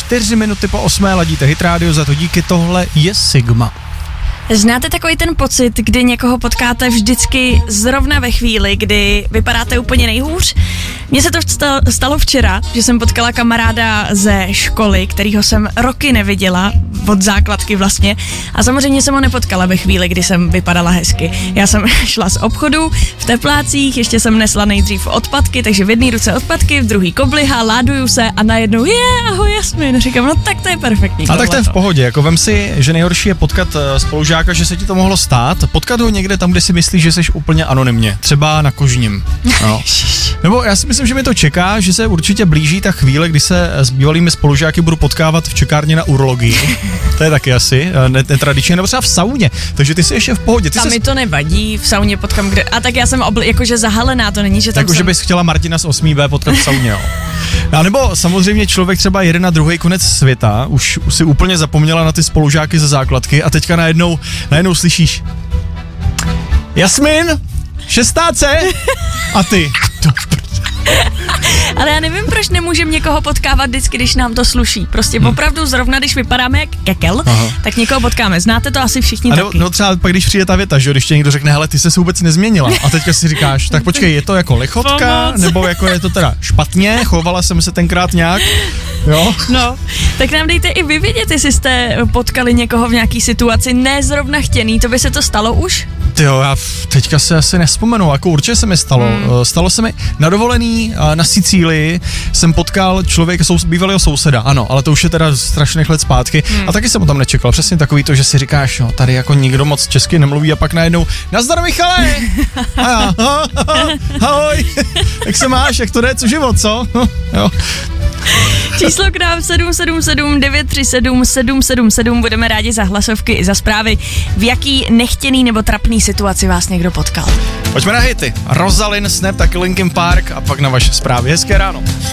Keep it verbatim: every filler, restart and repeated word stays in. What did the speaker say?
čtyři minuty po osmé ladíte Hit Radio, za to díky, tohle je Sigma. Znáte takový ten pocit, kdy někoho potkáte vždycky zrovna ve chvíli, kdy vypadáte úplně nejhůř? Mně se to stalo včera, že jsem potkala kamaráda ze školy, kterýho jsem roky neviděla, od základky vlastně, a samozřejmě jsem ho nepotkala ve chvíli, kdy jsem vypadala hezky. Já jsem šla z obchodu v teplácích, ještě jsem nesla nejdřív odpadky, takže v jedné ruce odpadky, v druhý kobliha, láduju se a najednou je, ahoj Jasmin, říkám, no tak to je perfektní. A tak to je v pohodě, jako vem si, že nejhorší je potkat spolužáka, že se ti to mohlo stát, potkat ho někde tam, kde si myslíš, že jsi úplně anonymně, třeba na Kožním. No. Nebo já si myslím, že mi to čeká, že se určitě blíží ta chvíle, kdy se s bývalými spolužáky budu potkávat v čekárně na urologii. To je taky asi netradičně, nebo třeba v sauně, takže ty jsi ještě v pohodě. Ty tam ses... mi to nevadí, v sauně potkám, kde... A tak já jsem obl... jakože zahalená, to není, že tam tak už jsem... bys chtěla Martina z osmé bé potkat v sauně, jo. A nebo samozřejmě člověk třeba jede na druhý konec světa, už, už si úplně zapomněla na ty spolužáky ze základky a teďka najednou, najednou slyšíš Jasmin, šestá C a ty. Ale já nevím, proč nemůžeme někoho potkávat vždycky, když nám to sluší. Prostě hmm. opravdu zrovna, když vypadáme jak kekel, aha, tak někoho potkáme. Znáte to asi všichni a taky. No, no třeba pak, když přijde ta věta, že když tě někdo řekne, hele, ty se vůbec nezměnila. A teďka si říkáš, tak počkej, je to jako lichotka, pomoc, nebo jako je to teda špatně, chovala jsem se tenkrát nějak, jo? No, tak nám dejte i vy vědět, jestli jste potkali někoho v nějaký situaci nezrovna chtěný, to by se to stalo už? Jo, já teďka se asi nespomenu, jako určitě se mi stalo. Hmm. Stalo se mi na dovolený na Sicílii, jsem potkal člověka, sou, bývalého souseda, ano, ale to už je teda strašných let zpátky. Hmm. A taky jsem ho tam nečekal, přesně takový to, že si říkáš, no, tady jako nikdo moc česky nemluví a pak najednou, nazdar Michale! A já, ahoj, jak se máš, jak to jde, co život, co? Jo. Číslo k nám sedm sedm sedm devět tři sedm sedm sedm sedm, budeme rádi za hlasovky i za zprávy, v jaký nechtěný nebo trapný situaci vás někdo potkal. Pojďme na hity. Rosalind, Snap, taky Linkin Park a pak na vaše zprávy. Hezké ráno.